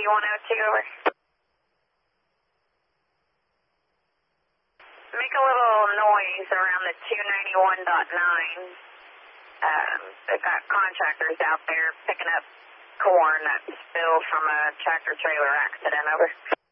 29102, over. Make a little noise around the 291.9. They've got contractors out there picking up corn that spilled from a tractor trailer accident, over.